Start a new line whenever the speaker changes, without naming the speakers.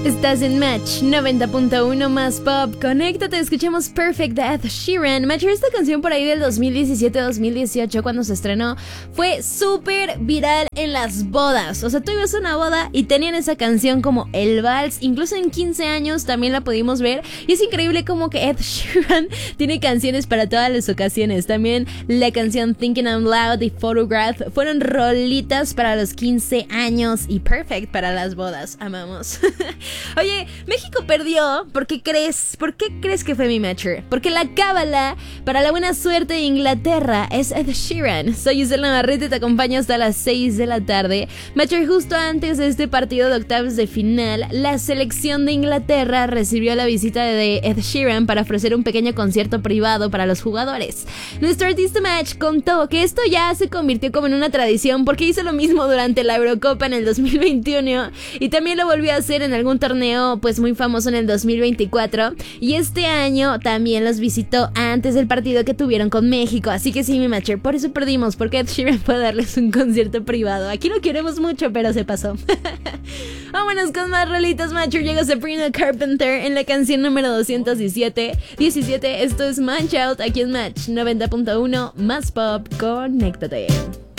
Estás en Match 90.1 más pop. Conéctate, escuchamos Perfect de Ed Sheeran. Match, esta canción por ahí del 2017-2018 cuando se estrenó fue súper viral en las bodas. O sea, tú ibas a una boda y tenían esa canción como el vals. Incluso en 15 años también la pudimos ver. Y es increíble como que Ed Sheeran tiene canciones para todas las ocasiones. También la canción Thinking Out Loud y Photograph fueron rolitas para los 15 años y Perfect para las bodas. Amamos. Oye, México perdió. ¿Por qué crees que fue mi matcher? Porque la cábala para la buena suerte de Inglaterra es Ed Sheeran. Soy Isela Navarrete y te acompaño hasta las 6 de la tarde. Matcher, justo antes de este partido de octavos de final, la selección de Inglaterra recibió la visita de Ed Sheeran para ofrecer un pequeño concierto privado para los jugadores. Nuestro artista Match contó que esto ya se convirtió como en una tradición porque hizo lo mismo durante la Eurocopa en el 2021 y también lo volvió a hacer en algún torneo pues muy famoso en el 2024, y este año también los visitó antes del partido que tuvieron con México. Así que sí, mi matcher, por eso perdimos, porque Ed Sheeran fue a darles un concierto privado. Aquí lo queremos mucho, pero se pasó. Vámonos con más rolitas, matcher. Llega Sabrina Carpenter en la canción número 217. Esto es Manch Out, aquí en Match 90.1 más pop. Conéctate.